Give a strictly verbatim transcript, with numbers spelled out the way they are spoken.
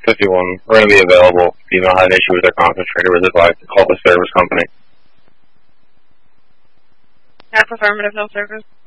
fifty-one. We're going to be available. If you know had an issue with their concentrator, we'd advise to call the service company. That's affirmative, no service.